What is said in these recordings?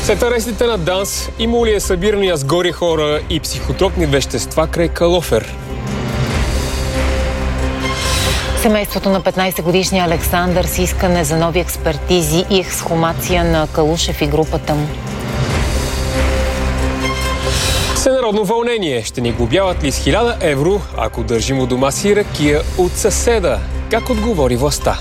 След арестите на ДАНС, имало ли е събирания с гори хора и психотропни вещества край Калофер? Семейството на 15-годишния Александър с искане за нови експертизи и ексхумация на Калушев и групата му. Всенародно вълнение. Ще ни глобяват ли с 1000 евро, ако държим у дома си ракия от съседа? Как отговори властта?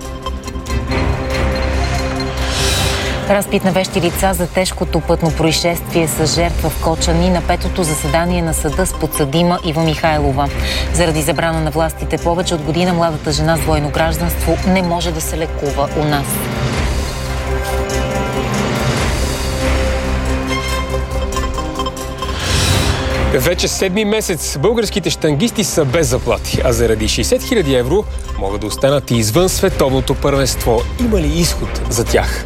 Разпит на вещи лица за тежкото пътно происшествие с жертва в Кочани на 5-то заседание на съда с подсъдима Ива Михайлова. Заради забрана на властите повече от година младата жена с двойно гражданство не може да се лекува у нас. Вече 7-ми месец българските щангисти са без заплати, а заради 60 000 евро могат да останат и извън световното първенство. Има ли изход за тях?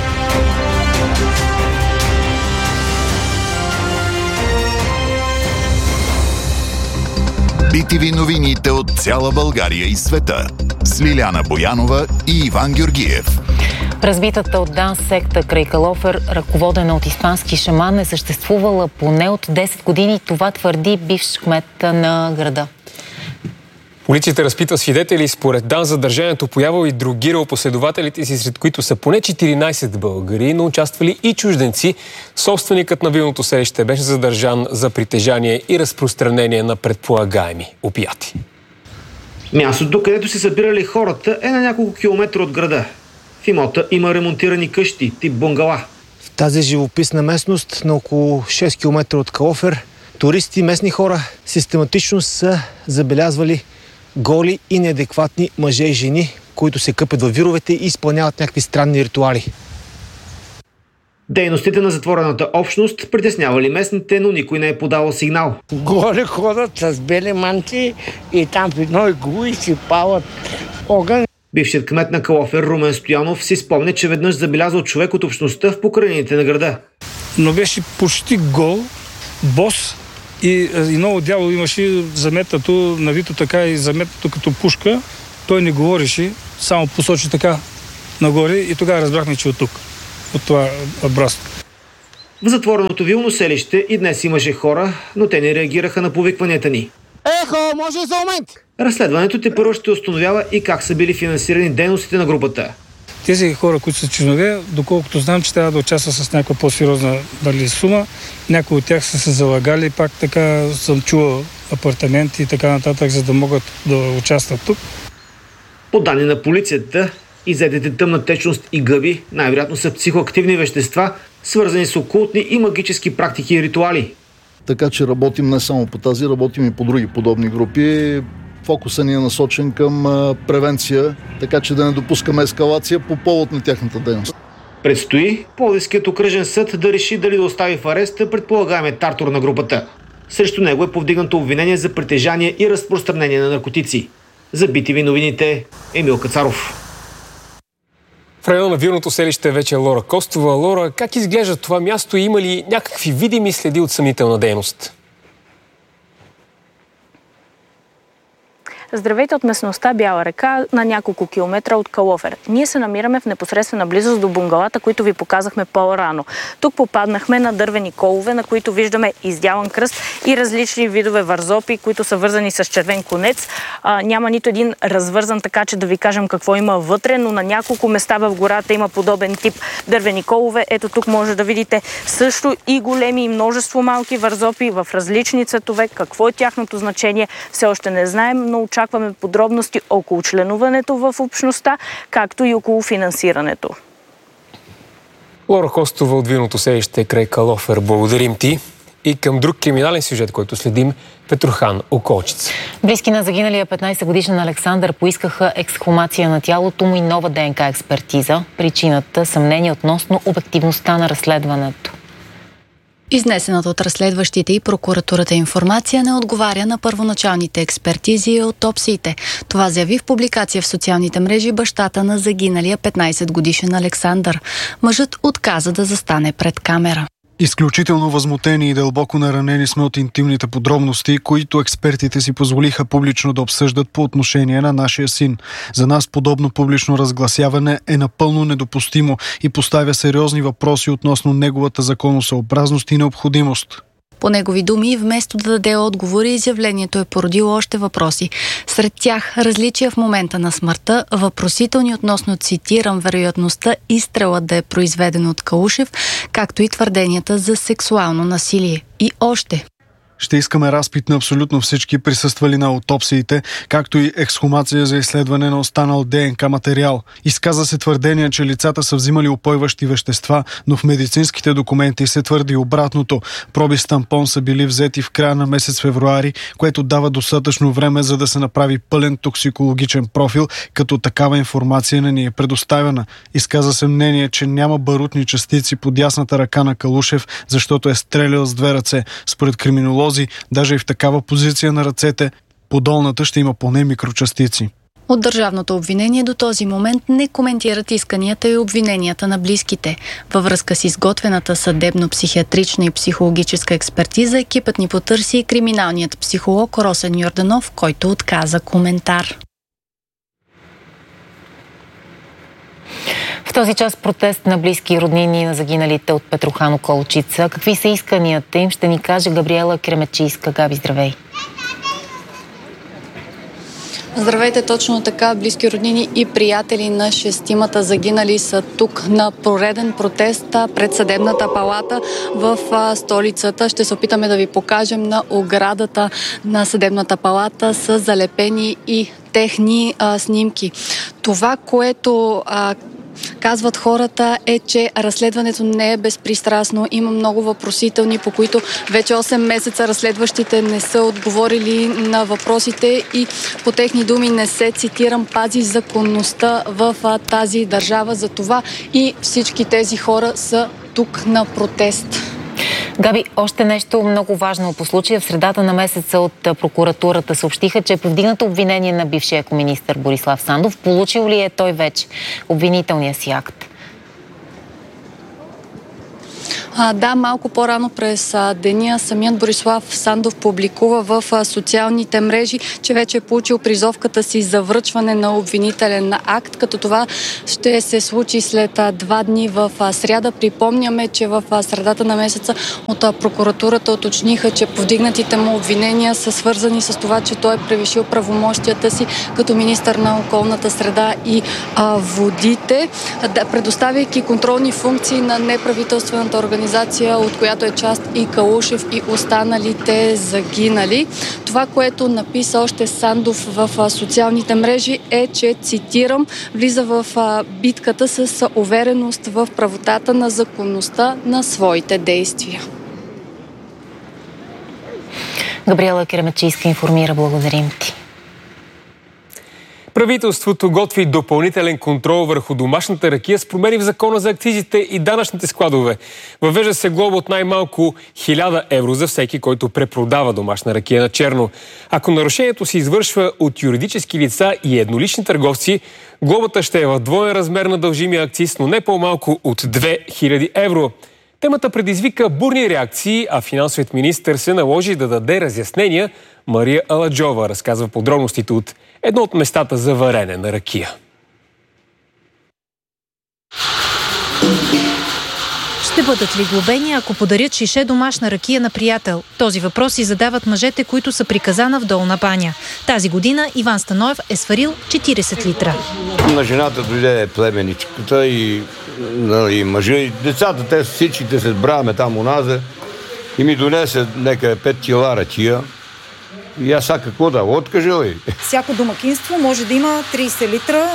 BTV новините от цяла България и света с Лиляна Боянова и Иван Георгиев. Разбитата от ДАНС секта край Калофер, ръководена от испански шаман, е съществувала поне от 10 години. Това твърди бивш кмет на града. Полицията разпитва свидетели. Според ДАНС задържанието появил и другирал последователите си, сред които са поне 14 българи, но участвали и чужденци. Собственикът на вилното селище беше задържан за притежание и разпространение на предполагаеми опиати. Мястото, където се събирали хората, е на няколко километра от града. В имота има ремонтирани къщи, тип бунгала. В тази живописна местност, на около 6 км от Калофер, туристи, местни хора систематично са забелязвали голи и неадекватни мъже и жени, които се къпят във вировете и изпълняват някакви странни ритуали. Дейностите на затворената общност притеснявали местните, но никой не е подавал сигнал. Горе ходят с бели манти и там в едно игло и си палят огън. Бившият кмет на Калофер Румен Стоянов си спомня, че веднъж забелязал човек от общността в покрайнините на града. Но беше почти гол, бос и много дявол имаше заметнато, навито така и заметнато като пушка. Той не говореше, само посочи така нагоре и тогава разбрахме, че от тук, от това братство. В затвореното вилно селище и днес имаше хора, но те не реагираха на повикванията ни. Ехо, може за момент! Разследването тепърво ще установява и как са били финансирани дейностите на групата. Тези хора, които са членове, доколкото знам, че трябва да участват с някаква по-сериозна сума. Някои от тях са се залагали, пак така съм чувал апартаменти и така нататък, за да могат да участват тук. По данни на полицията, иззетите тъмна течност и гъби най-вероятно са психоактивни вещества, свързани с окултни и магически практики и ритуали. Така че работим не само по тази, работим и по други подобни групи. Фокусът ни е насочен към превенция, така че да не допускаме ескалация по повод на тяхната дейност. Предстои Пловдивският окръжен съд да реши дали да остави в ареста предполагаемия тартор на групата. Срещу него е повдигнато обвинение за притежание и разпространение на наркотици. За BTV новините Емил Кацаров. В района на вилното селище вече е Лора Костова. Лора, как изглежда това място и има ли някакви видими следи от съмнителна дейност? Здравейте от местността Бяла река на няколко километра от Калофер. Ние се намираме в непосредствена близост до бунгалата, които ви показахме по-рано. Тук попаднахме на дървени колове, на които виждаме издялан кръст и различни видове вързопи, които са вързани с червен конец. Няма нито един развързан, така че да ви кажем какво има вътре, но на няколко места в гората има подобен тип дървени колове. Ето тук може да видите също и големи и множество малки вързопи в различни цветове. Какво е тяхното значение, все още не знаем, но очакваме подробности около членуването в общността, както и около финансирането. Лора Костова от вилното селище край Калофер. Благодарим ти. И към друг криминален сюжет, който следим, Петрохан, Околчица. Близки на загиналия 15-годишен Александър поискаха ексхумация на тялото му и нова ДНК експертиза. Причината – съмнение относно обективността на разследването. Изнесената от разследващите и прокуратурата информация не отговаря на първоначалните експертизи и аутопсиите. Това заяви в публикация в социалните мрежи бащата на загиналия 15-годишен Александър. Мъжът отказа да застане пред камера. Изключително възмутени и дълбоко наранени сме от интимните подробности, които експертите си позволиха публично да обсъждат по отношение на нашия син. За нас подобно публично разгласяване е напълно недопустимо и поставя сериозни въпроси относно неговата законосъобразност и необходимост. По негови думи, вместо да даде отговори, изявлението е породило още въпроси. Сред тях различия в момента на смъртта, въпросителни относно, цитирам, вероятността изстрелът да е произведен от Калушев, както и твърденията за сексуално насилие. И още. Ще искаме разпит на абсолютно всички присъствали на аутопсиите, както и ексхумация за изследване на останал ДНК материал. Изказа се твърдение, че лицата са взимали упойващи вещества, но в медицинските документи се твърди обратното. Проби с тампон са били взети в края на месец февруари, което дава достатъчно време, за да се направи пълен токсикологичен профил, като такава информация не ни е предоставена. Изказа се мнение, че няма барутни частици под дясната ръка на Калушев, защото е стрелял с две ръце. Според криминолози, даже и в такава позиция на ръцете, по долната ще има поне микрочастици. От държавното обвинение до този момент не коментират исканията и обвиненията на близките. Във връзка с изготвената съдебно-психиатрична и психологическа експертиза, екипът ни потърси и криминалният психолог Росен Йорданов, който отказа коментар. В този час протест на близки и роднини на загиналите от Петрохано-Колчица. Какви са исканията им, ще ни каже Габриела Кремечийска. Габи, здравей! Здравейте, точно така. Близки роднини и приятели на шестимата загинали са тук на пореден протест пред Съдебната палата в столицата. Ще се опитаме да ви покажем на оградата на Съдебната палата с залепени и техни снимки. Това, което казват хората, е, че разследването не е безпристрастно. Има много въпросителни, по които вече 8 месеца разследващите не са отговорили на въпросите и по техни думи не се, цитирам, пази законността в тази държава. За това и всички тези хора са тук на протест. Габи, още нещо много важно по случая. В средата на месеца от прокуратурата съобщиха, че е повдигнато обвинение на бившия екоминистър Борислав Сандов. Получил ли е той вече обвинителния си акт? Да, малко по-рано през деня самият Борислав Сандов публикува в социалните мрежи, че вече е получил призовката си за връчване на обвинителен акт, като това ще се случи след 2 дни в сряда. Припомняме, че в средата на месеца от прокуратурата уточниха, че повдигнатите му обвинения са свързани с това, че той е превишил правомощията си като министър на околната среда и водите, предоставяйки контролни функции на неправителствената организация, от която е част и Калушев и останалите загинали. Това, което написа още Сандов в социалните мрежи е, че, цитирам, влиза в битката с увереност в правотата на законността на своите действия. Габриела Кремечийска информира. Благодарим ти. Правителството готви допълнителен контрол върху домашната ракия с промени в закона за акцизите и данъчните складове. Въвежда се глоба от най-малко 1000 евро за всеки, който препродава домашна ракия на черно. Ако нарушението се извършва от юридически лица и еднолични търговци, глобата ще е в двоен размер на дължимия акциз, но не по-малко от 2000 евро. Темата предизвика бурни реакции, а финансовият министър се наложи да даде разяснения. Мария Аладжова разказва подробностите от едно от местата за варене на ракия. Ще бъдат ли глобени, ако подарят шише домашна ракия на приятел? Този въпрос си задават мъжете, които са при казана в Долна баня. Тази година Иван Станоев е сварил 40 литра. На жената дойде племеничката и мъжа и децата, те всичките се сбраваме там уназе и ми донесе нека 5 кила ракия. И аз сега какво да откажа ли? Всяко домакинство може да има 30 литра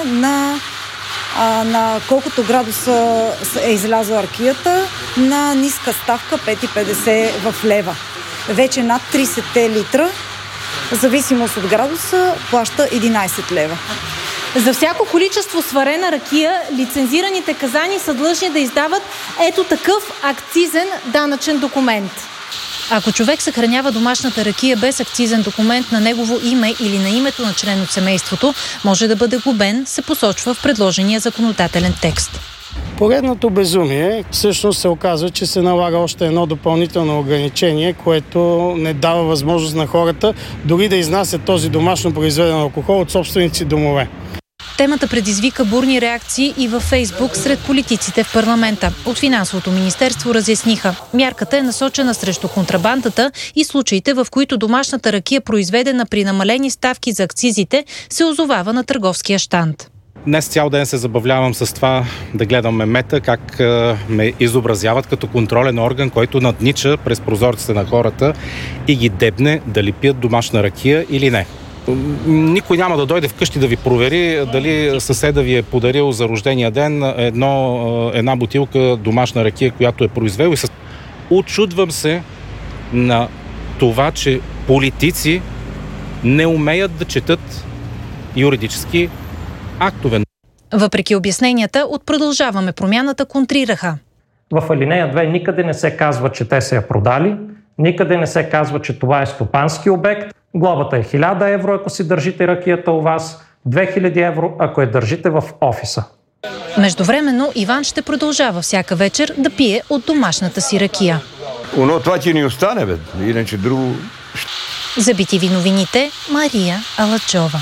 на колкото градуса е излязла ракията, на ниска ставка 5,50 в лева. Вече над 30 литра, в зависимост от градуса, плаща 11 лева. За всяко количество сварена ракия, лицензираните казани са длъжни да издават ето такъв акцизен данъчен документ. Ако човек съхранява домашната ракия без акцизен документ на негово име или на името на член от семейството, може да бъде глобен, се посочва в предложения законодателен текст. Поредното безумие всъщност се оказва, че се налага още едно допълнително ограничение, което не дава възможност на хората дори да изнасят този домашно произведен алкохол от собственици домове. Темата предизвика бурни реакции и във Фейсбук сред политиците в парламента. От Финансовото министерство разясниха. Мярката е насочена срещу контрабандата и случаите, в които домашната ракия, произведена при намалени ставки за акцизите, се озовава на търговския щанд. Днес цял ден се забавлявам с това да гледам мемета, как ме изобразяват като контролен орган, който наднича през прозорците на хората и ги дебне дали пият домашна ракия или не. Никой няма да дойде вкъщи да ви провери дали съседа ви е подарил за рождения ден една бутилка домашна ракия, която е произвел. Учудвам се на това, че политици не умеят да четат юридически актове. Въпреки обясненията, от Продължаваме промяната контрираха. В алинея 2 никъде не се казва, че те са я продали, никъде не се казва, че това е стопански обект. Глобата е 1000 евро, ако си държите ракията у вас, 2000 евро, ако я държите в офиса. Междувременно Иван ще продължава всяка вечер да пие от домашната си ракия. Но това ти ни остане, бе. Иначе друго... За BTV новините, Мария Алачова.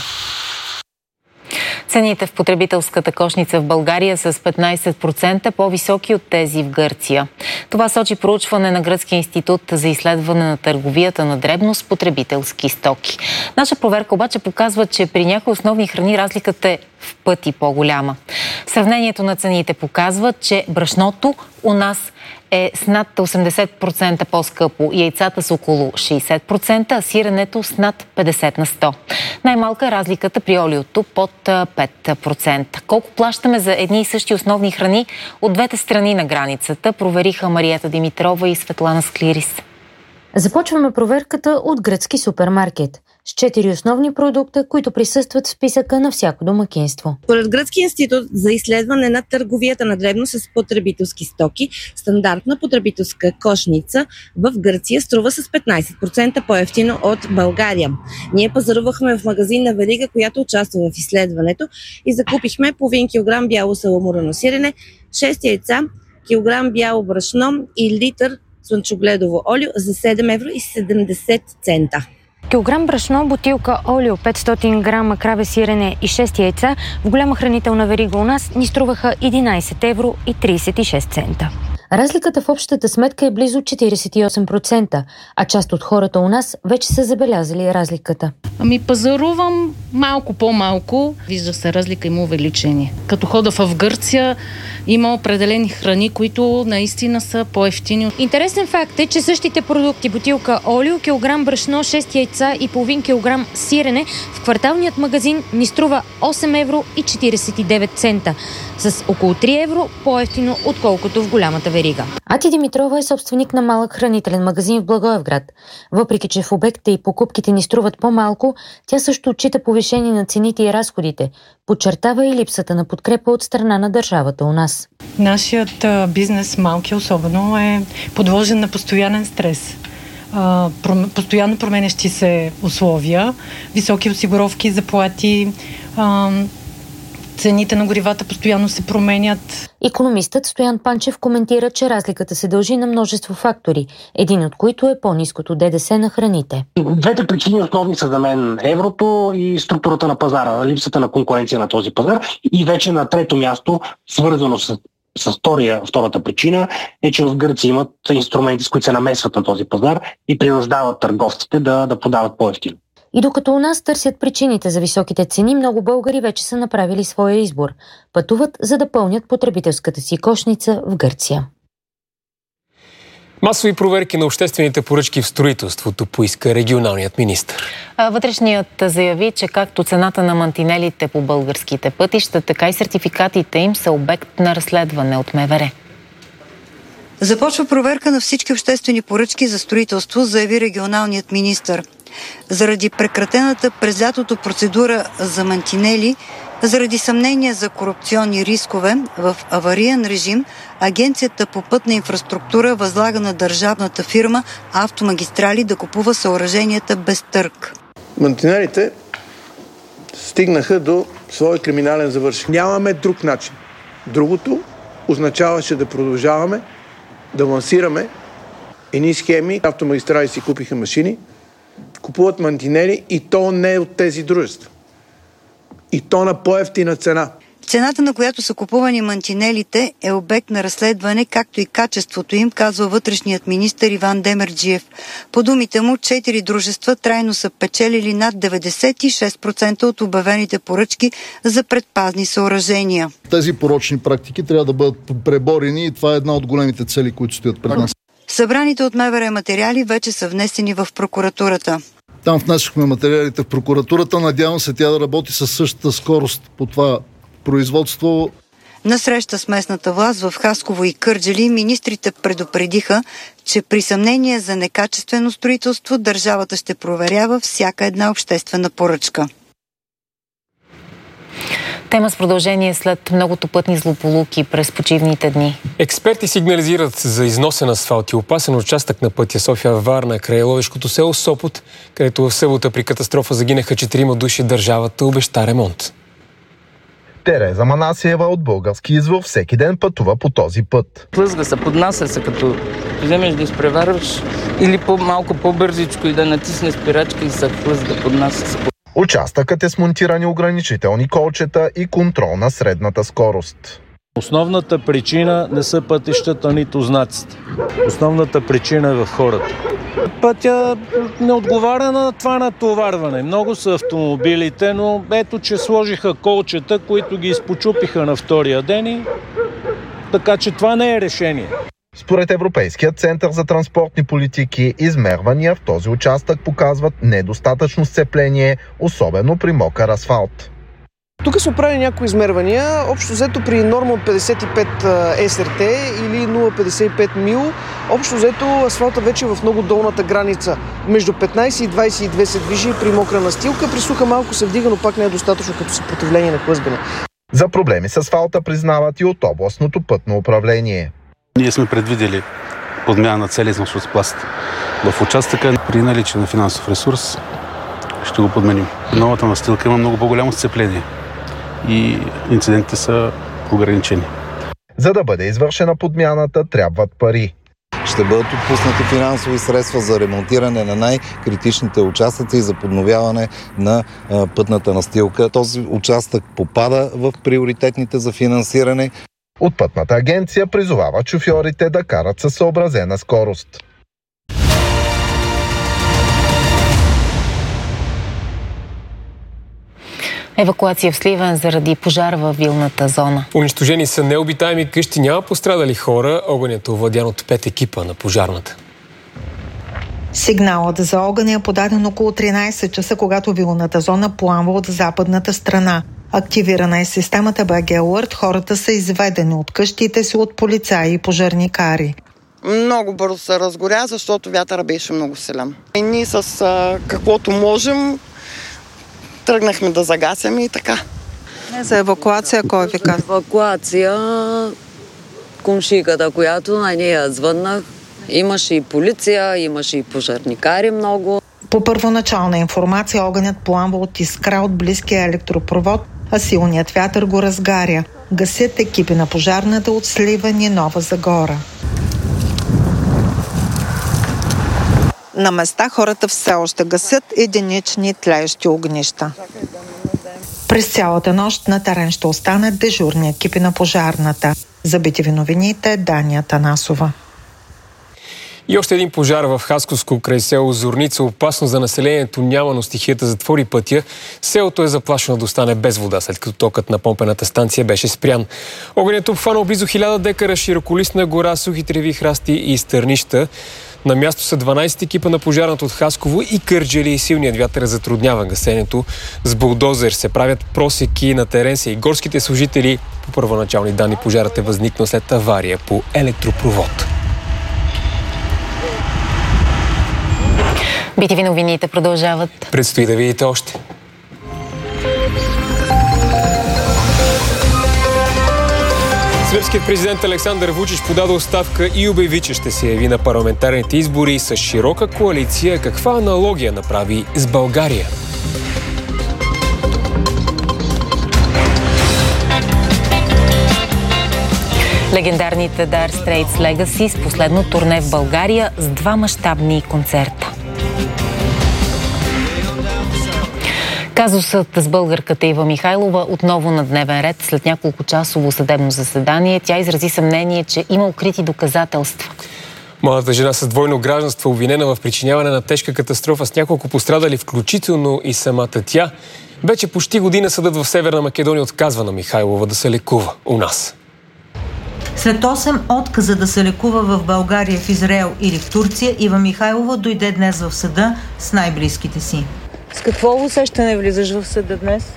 Цените в потребителската кошница в България са с 15% по-високи от тези в Гърция. Това сочи проучване на Гръцкия институт за изследване на търговията на дребно с потребителски стоки. Наша проверка обаче показва, че при някои основни храни разликата е в пъти по-голяма. Сравнението на цените показва, че брашното у нас е с над 80% по-скъпо, яйцата с около 60%, а сиренето с над 50%. Най-малка е разликата при олиото под 5%. Колко плащаме за едни и същи основни храни от двете страни на границата, провериха Мариета Димитрова и Светлана Склирис. Започваме проверката от гръцки супермаркет с 4 основни продукта, които присъстват в списъка на всяко домакинство. Според Гръцкия институт за изследване на търговията на дребно с потребителски стоки, стандартна потребителска кошница в Гърция струва с 15% по-евтино от България. Ние пазарувахме в магазинна верига, която участва в изследването, и закупихме половин килограм бяло саламурено сирене, 6 яйца, килограм бяло брашно и литър слънчогледово олио за 7,70 евро. Килограм брашно, бутилка олио, 500 грама краве сирене и 6 яйца в голяма хранителна верига у нас ни струваха 11,36 евро. Разликата в общата сметка е близо 48%, а част от хората у нас вече са забелязали разликата. Пазарувам малко по-малко. Вижда се разлика, има увеличение. Като хода в Гърция има определени храни, които наистина са по-евтини. Интересен факт е, че същите продукти, бутилка олио, килограм брашно, 6 яйца и половин килограм сирене в кварталният магазин ни струва 8,49 евро, с около 3 евро по-евтино, отколкото в голямата верига. Ати Димитрова е собственик на малък хранителен магазин в Благоевград. Въпреки че в обекта и покупките ни струват по-малко, тя също отчита повишение на цените и разходите. Подчертава и липсата на подкрепа от страна на държавата у нас. Нашият бизнес, малки особено, е подложен на постоянен стрес. Постоянно променящи се условия, високи осигуровки, заплати, цените на горивата постоянно се променят. Икономистът Стоян Панчев коментира, че разликата се дължи на множество фактори, един от които е по-ниското ДДС на храните. Двете причини основни са за мен еврото и структурата на пазара, липсата на конкуренция на този пазар, и вече на трето място, свързано с втората причина, е, че в Гърция имат инструменти, с които се намесват на този пазар и принуждават търговците да подават по-евтино. И докато у нас търсят причините за високите цени, много българи вече са направили своя избор. Пътуват, за да пълнят потребителската си кошница в Гърция. Масови проверки на обществените поръчки в строителството поиска регионалният министър. Вътрешният заяви, че както цената на мантинелите по българските пътища, така и сертификатите им са обект на разследване от МВР. Започва проверка на всички обществени поръчки за строителство, заяви регионалният министър. Заради прекратената през лятото процедура за мантинели, заради съмнения за корупционни рискове, в авариен режим Агенцията по пътна инфраструктура възлага на държавната фирма Автомагистрали да купува съоръженията без търг. Мантинелите стигнаха до своя криминален завършек. Нямаме друг начин. Другото означаваше да продължаваме да лансираме едни схеми. Автомагистрали си купиха машини, купуват мантинели и то не от тези дружества. И то на по-евтина цена. Цената, на която са купувани мантинелите, е обект на разследване, както и качеството им, казва вътрешният министър Иван Демерджиев. По думите му, 4 дружества трайно са печелили над 96% от обявените поръчки за предпазни съоръжения. Тези порочни практики трябва да бъдат преборени и това е една от големите цели, които стоят пред нас. Събраните от МВР материали вече са внесени в прокуратурата. Там внесохме материалите в прокуратурата. Надявам се тя да работи със същата скорост по това производство. На среща с местната власт в Хасково и Кърджали министрите предупредиха, че при съмнение за некачествено строителство държавата ще проверява всяка една обществена поръчка. Тема с продължение след многото пътни злополуки през почивните дни. Експерти сигнализират за износен асфалт и опасен участък на пътя София-Варна край ловешкото село Сопот, където в събота при катастрофа загинаха 4 души. Държавата обеща ремонт. Тереза Манасиева от Български извор всеки ден пътува по този път. Плъзга се, поднася се, като вземеш да изпреварваш или малко по-бързичко и да натисне спирачка и се плъзга, поднася се. Участъкът е с монтирани ограничителни колчета и контрол на средната скорост. Основната причина не са пътищата, нито знаците. Основната причина е в хората. Пътя не отговаря на това натоварване. Много са автомобилите, но ето, че сложиха колчета, които ги изпочупиха на втория ден и така че това не е решение. Според Европейския център за транспортни политики, измервания в този участък показват недостатъчно сцепление, особено при мокър асфалт. Тук са правили някои измервания. Общо взето при норма от 55 СРТ или 0,55 мил, общо взето асфалта вече е в много долната граница. Между 15 и 22 се движи при мокра настилка, при суха малко се вдига, но пак не е достатъчно като съпротивление на хлъзгане. За проблеми с асфалта признават и от областното пътно управление. Ние сме предвидели подмяна на цели износ от пласт. В участъка при наличие на финансов ресурс ще го подменим. Новата настилка има много по-голямо сцепление и инцидентите са ограничени. За да бъде извършена подмяната, трябват пари. Ще бъдат отпуснати финансови средства за ремонтиране на най-критичните участъци и за подновяване на пътната настилка. Този участък попада в приоритетните за финансиране. От пътната агенция призовават шофьорите да карат със съобразена скорост. Евакуация в Сливен заради пожар във вилната зона. Унищожени са необитаеми къщи, няма пострадали хора. Огънят е овладян от 5 екипа на пожарната. Сигналът за огън е подаден около 13 часа, когато вилната зона пламва от западната страна. Активирана е системата БГ Алърт. Хората са изведени от къщите си от полицаи и пожарникари. Много бързо се разгоря, защото вятъра беше много силен. И ние с каквото можем тръгнахме да загасяме и така. За евакуация кой ви каза? Евакуация, комшиката, която на нея звъннах. Имаше и полиция, имаше и пожарникари много. По първоначална информация огънят пламва от искра от близкия електропровод, а силният вятър го разгаря. Гасят екипи на пожарната от Сливен и Нова Загора. На места хората все още гасят единични тлеещи огнища. През цялата нощ на терен ще останат дежурни екипи на пожарната. За BTV новините Дания Танасова. И още един пожар в Хасковско край село Зорница. Опасно за населението няма, но стихията затвори пътя. Селото е заплашено да остане без вода, след като токът на помпената станция беше спрян. Огънят обхванал близо 1000 декара широколистна гора, сухи треви, храсти и стърнища. На място са 12 екипа на пожарната от Хасково и Кърджали и силният вятър затруднява гасенето. С булдозер се правят просеки на терен са и горските служители. По първоначални данни пожарът е възникнал след авария по електропровод. BTV новините продължават. Предстои да видите още. Сръбският президент Александър Вучич подаде оставка и обяви, че ще се яви на парламентарните избори с широка коалиция. Каква аналогия направи с България? Легендарните Dire Straits Legacy с последно турне в България с 2 мащабни концерта. Казусът с българката Ива Михайлова отново на дневен ред след няколко часово съдебно заседание. Тя изрази съмнение, че има укрити доказателства. Младата жена с двойно гражданство, обвинена в причиняване на тежка катастрофа с няколко пострадали, включително и самата тя. Вече почти година съдът в Северна Македония отказва на Михайлова да се лекува у нас. След 8 отказа да се лекува в България, в Израел или в Турция, Ива Михайлова дойде днес в съда с най-близките си. С какво усещане влизаш в съда днес?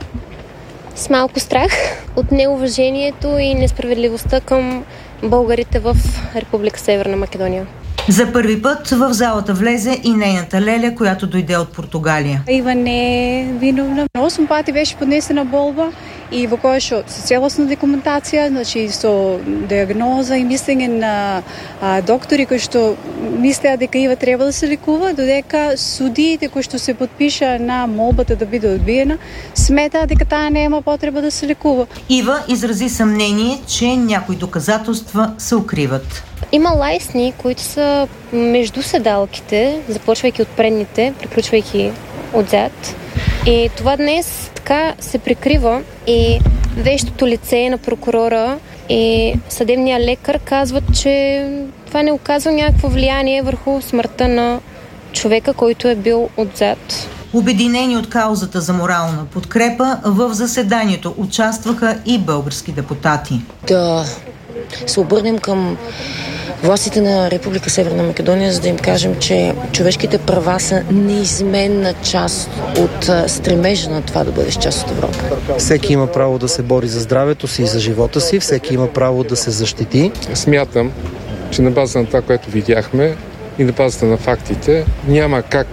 С малко страх от неуважението и несправедливостта към българите в Република Северна Македония. За първи път в залата влезе и нейната леля, която дойде от Португалия. Ива не е виновна. 8 пъти беше поднесена молба и во која што со целосна документација, значи со диагноза и мислење на доктори кои што мислеа дека Ива треба да се лекува, додека судиите кои што се подпиша на молбата да биде одбиена, сметаа дека таа нема потреба да се лекува. Ива изрази съмнение, че някои доказателства се укриват. Има лайсни, които са между седалките, започвайки от предните, приключвайки отзад. И това днес така се прикрива и вещото лице на прокурора и съдебния лекар казват, че това не оказва някакво влияние върху смъртта на човека, който е бил отзад. Обединени от каузата за морална подкрепа, в заседанието участваха и български депутати. Да се обърнем към властите на Република Северна Македония, за да им кажем, че човешките права са неизменна част от стремежа на това да бъдеш част от Европа. Всеки има право да се бори за здравето си и за живота си, всеки има право да се защити. Смятам, че на база на това, което видяхме и на базата на фактите, няма как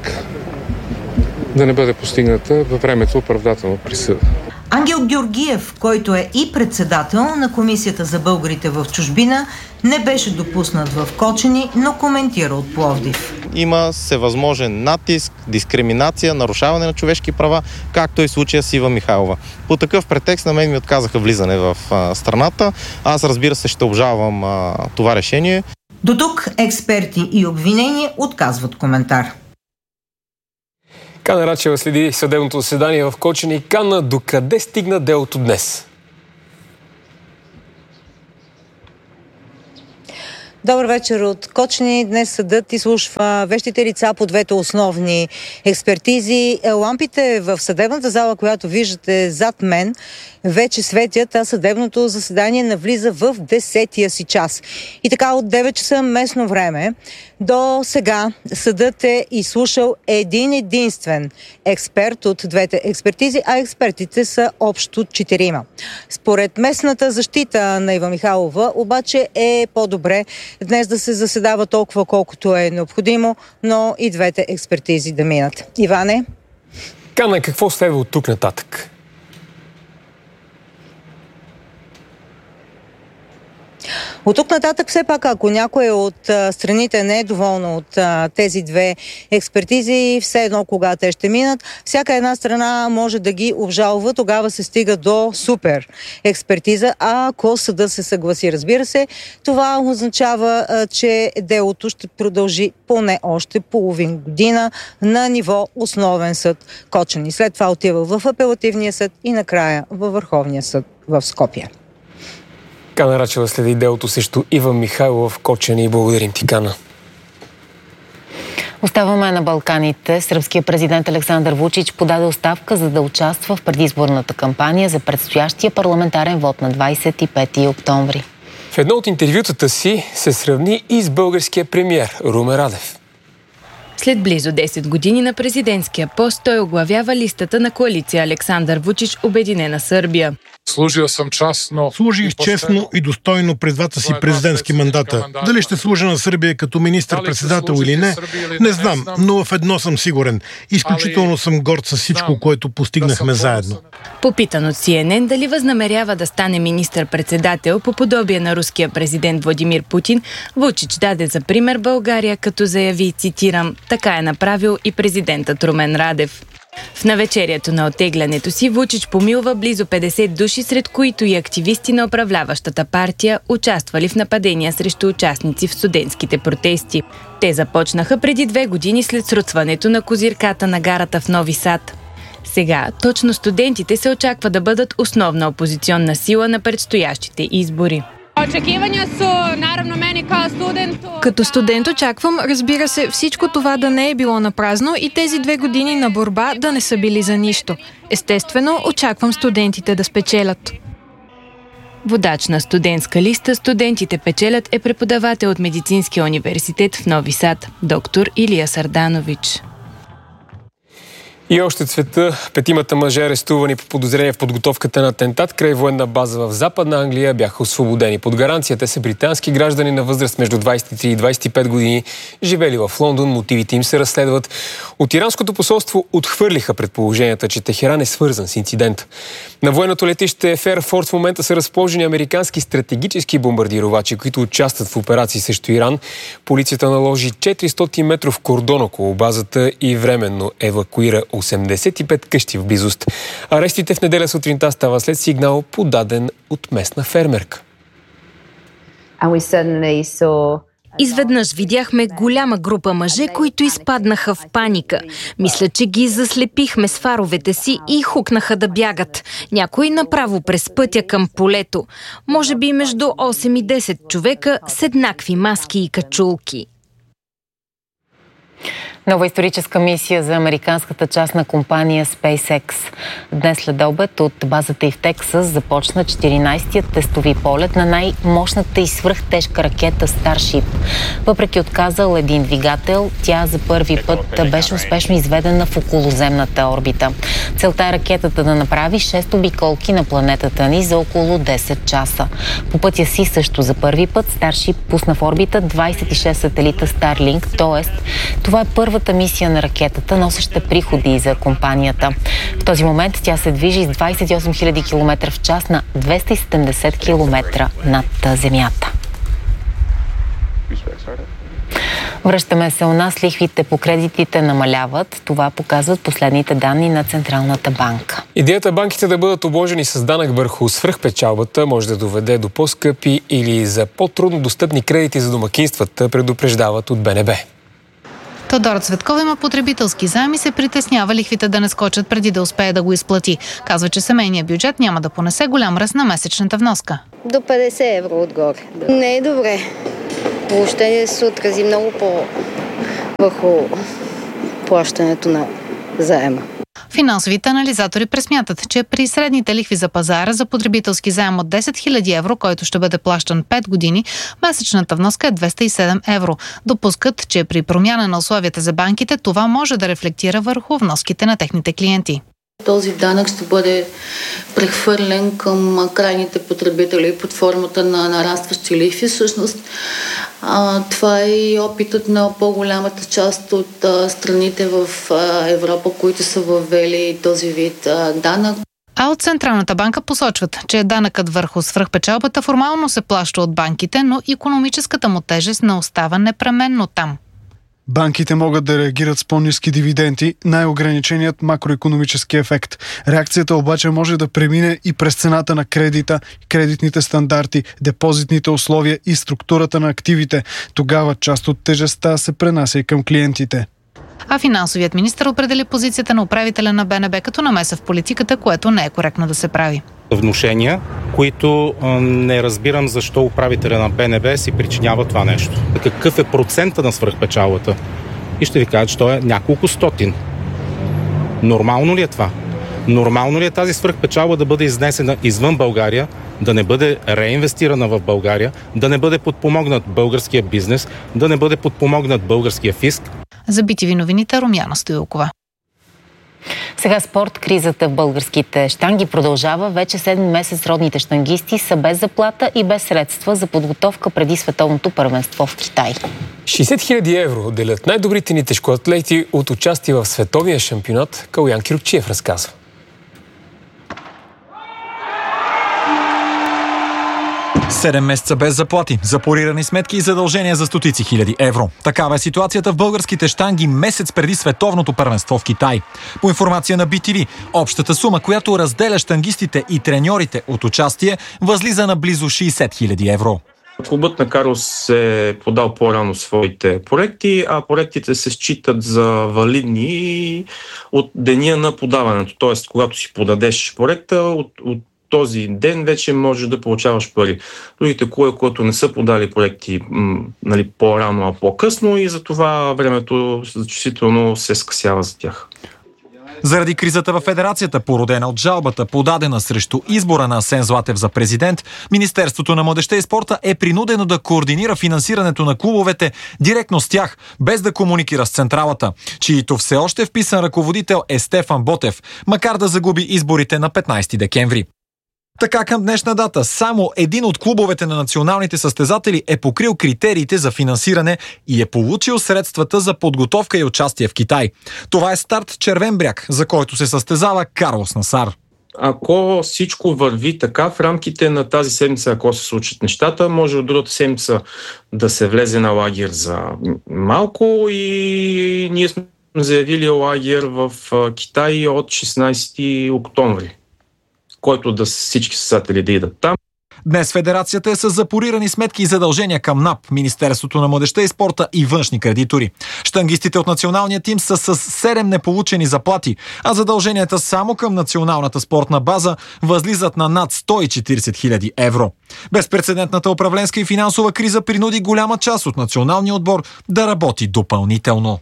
да не бъде постигната във времето оправдателна присъда. Ангел Георгиев, който е и председател на Комисията за българите в чужбина, не беше допуснат в Кочани, но коментира от Пловдив. Има всевъзможен натиск, дискриминация, нарушаване на човешки права, както и случая с Ива Михайлова. По такъв претекст на мен ми отказаха влизане в страната. Аз, разбира се, ще обжалвам това решение. До тук експерти и обвинения отказват коментар. Кана Рачева следи съдебното заседание в Кочани. Кана, докъде стигна делото днес? Добър вечер от Кочани. Днес съдът изслушва вещите лица по двете основни експертизи. Лампите в съдебната зала, която виждате зад мен, вече светят, а съдебното заседание навлиза в 10-тия си час. И така от 9 часа местно време до сега съдът е изслушал един единствен експерт от двете експертизи, а експертите са общо 4. Според местната защита на Ива Михайлова, обаче е по-добре днес да се заседава толкова колкото е необходимо, но и двете експертизи да минат. Иване? Кана, какво следва от тук нататък? От тук нататък все пак, ако някой от страните не е доволна от тези две експертизи, все едно кога те ще минат, всяка една страна може да ги обжалва, тогава се стига до супер експертиза, а ако съда се съгласи, разбира се, това означава, че делото ще продължи поне още половин година на ниво основен съд Кочани. След това отива в апелативния съд и накрая във Върховния съд в Скопие. Кана Рачева следи делото срещу Ива Михайлова в Кочани и благодарим ти, Кана. Оставаме на Балканите. Сръбският президент Александър Вучич подаде оставка, за да участва в предизборната кампания за предстоящия парламентарен вод на 25 октомври. В едно от интервютата си се сравни и с българския премиер Румен Радев. След близо 10 години на президентския пост той оглавява листата на коалиция Александър Вучич Обединена Сърбия. Служих честно и достойно през двата си президентски мандата. Дали ще служа на Сърбия като министър-председател или не знам, но в едно съм сигурен. Изключително съм горд с всичко, което постигнахме заедно. Попитан от CNN дали възнамерява да стане министър-председател по подобие на руския президент Владимир Путин, Вучич даде за пример България, като заяви, цитирам, така е направил и президентът Румен Радев. В навечерието на оттеглянето си Вучич помилва близо 50 души, сред които и активисти на управляващата партия, участвали в нападения срещу участници в студентските протести. Те започнаха преди 2 години след срутването на козирката на гарата в Нови Сад. Сега точно студентите се очаква да бъдат основна опозиционна сила на предстоящите избори. Като студент очаквам, разбира се, всичко това да не е било напразно и тези 2 години на борба да не са били за нищо. Естествено, очаквам студентите да спечелят. Водач на студентска листа "Студентите печелят" е преподавател от Медицинския университет в Нови Сад, доктор Илия Сарданович. И още цвета. 5 мъже, арестувани по подозрение в подготовката на атентат край военна база в Западна Англия, бяха освободени. Под гаранция те са британски граждани на възраст между 23 и 25 години, живели в Лондон. Мотивите им се разследват. От иранското посолство отхвърлиха предположенията, че Техеран е свързан с инцидент. На военното летище Ферфорд в момента са разположени американски стратегически бомбардировачи, които участват в операции срещу Иран. Полицията наложи 400 метров кордон около базата и временно евакуира 85 къщи в близост. Арестите в неделя сутринта става след сигнал, подаден от местна фермерка. Изведнъж видяхме голяма група мъже, които изпаднаха в паника. Мисля, че ги заслепихме с фаровете си и хукнаха да бягат. Някои направо през пътя към полето. Може би между 8 и 10 човека с еднакви маски и качулки. Нова историческа мисия за американската частна компания SpaceX. Днес след обед от базата и в Тексас започна 14-тият тестови полет на най-мощната и свръхтежка ракета Starship. Въпреки отказал един двигател, тя за първи път беше успешно изведена в околоземната орбита. Целта е ракетата да направи 6 обиколки на планетата ни за около 10 часа. По пътя си също за първи път Starship пусна в орбита 26 сателита Starlink, т.е. това е първата мисия на ракетата, носеща приходи за компанията. В този момент тя се движи с 28 000 км в час на 270 км над Земята. Връщаме се у нас. Лихвите по кредитите намаляват. Това показват последните данни на Централната банка. Идеята банките да бъдат обложени с данък върху свръхпечалбата може да доведе до по-скъпи или за по-трудно достъпни кредити за домакинствата, предупреждават от БНБ. Тодор Цветков има потребителски заем и се притеснява лихвите да не скочат преди да успее да го изплати. Казва, че семейният бюджет няма да понесе голям ръст на месечната вноска. До 50 евро отгоре. Не е добре. Въобще се отрази много върху плащането на заема. Финансовите анализатори пресмятат, че при средните лихви за пазара за потребителски заем от 10 000 евро, който ще бъде плащан 5 години, месечната вноска е 207 евро. Допускат, че при промяна на условията за банките това може да рефлектира върху вноските на техните клиенти. Този данък ще бъде прехвърлен към крайните потребители под формата на нарастващи лихви. Всъщност, това е и опитът на по-голямата част от страните в Европа, които са въвели този вид данък. А от Централната банка посочват, че данъкът върху свръхпечалбата формално се плаща от банките, но икономическата му тежест не остава непременно там. Банките могат да реагират с по-ниски дивиденти, най-ограниченият макроекономически ефект. Реакцията обаче може да премине и през цената на кредита, кредитните стандарти, депозитните условия и структурата на активите. Тогава част от тежестта се пренася и към клиентите. А финансовият министър определи позицията на управителя на БНБ като намеса в политиката, което не е коректно да се прави. Внушения, които не разбирам защо управителя на БНБ си причинява това нещо. Какъв е процента на свръхпечалбата? И ще ви кажа, че то е няколко стотин. Нормално ли е това? Нормално ли е тази свръхпечалба да бъде изнесена извън България, да не бъде реинвестирана в България, да не бъде подпомогнат българския бизнес, да не бъде подпомогнат българския фиск? За BTV новините Румяна Стоилкова. Сега спорт. Кризата в българските щанги продължава. Вече 7 месец родните щангисти са без заплата и без средства за подготовка преди световното първенство в Китай. 60 000 евро делят най-добрите ни тежкоатлети от участие в световния шампионат. Калуян Кирокчиев разказва. 7 месеца без заплати, запорирани сметки и задължения за стотици хиляди евро. Такава е ситуацията в българските щанги месец преди световното първенство в Китай. По информация на BTV, общата сума, която разделя щангистите и треньорите от участие, възлиза на близо 60 хиляди евро. Клубът на Карлос е подал по-рано своите проекти, а проектите се считат за валидни от деня на подаването. Т.е. когато си подадеш проекта, от този ден вече можеш да получаваш пари. Другите клубове, които не са подали проекти по-рано, а по-късно, и затова времето значително се скъсява за тях. Заради кризата във федерацията, породена от жалбата, подадена срещу избора на Асен Златев за президент, Министерството на младежта и спорта е принудено да координира финансирането на клубовете директно с тях, без да комуникира с централата, чието все още вписан ръководител е Стефан Ботев, макар да загуби изборите на 15 декември. Така към днешна дата само един от клубовете на националните състезатели е покрил критериите за финансиране и е получил средствата за подготовка и участие в Китай. Това е Старт Червен бряг, за който се състезава Карлос Насар. Ако всичко върви така, в рамките на тази седмица, ако се случат нещата, може от другата седмица да се влезе на лагер за малко, и ние сме заявили лагер в Китай от 16 октомври. който да всички състезатели да идат там. Днес федерацията е с запорирани сметки и задължения към НАП, Министерството на младежта и спорта и външни кредитори. Щангистите от националния тим са с 7 неполучени заплати, а задълженията само към националната спортна база възлизат на над 140 хиляди евро. Безпрецедентната управленска и финансова криза принуди голяма част от националния отбор да работи допълнително.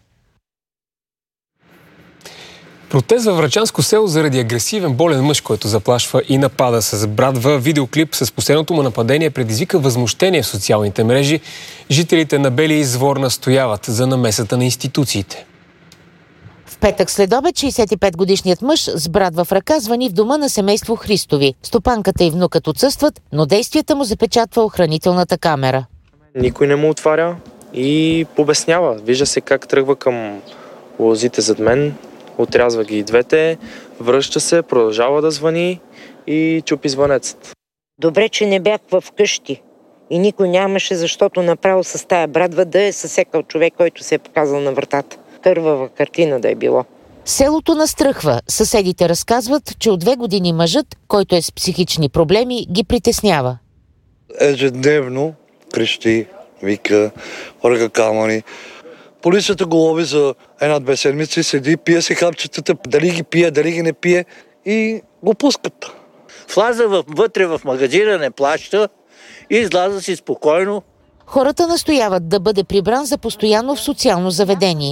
Протест във Врачанско село заради агресивен болен мъж, който заплашва и напада с брат. В видеоклип с последното му нападение предизвика възмущение в социалните мрежи. Жителите на Белия извор настояват за намесата на институциите. В петък следобед 65-годишният мъж с брат в ръка звъни в дома на семейство Христови. Стопанката и внукът отсъстват, но действията му запечатва охранителната камера. Никой не му отваря и побеснява. Вижда се как тръгва към лозите зад мен. Отрязва ги и двете, връща се, продължава да звъни и чупи звънецът. Добре, че не бях в къщи и никой нямаше, защото направо с тая брадва да е съсекал човек, който се е показал на вратата. Кървава картина да е било. Селото настръхва. Съседите разказват, че от 2 години мъжът, който е с психични проблеми, ги притеснява. Ежедневно крещи, вика, върга камъни. Полицията го лови за 1-2 седмици, седи, пие си хапчетата, дали ги пие, дали ги не пие и го пускат. Влаза вътре в магазина, не плаща и изляза си спокойно. Хората настояват да бъде прибран за постоянно в социално заведение.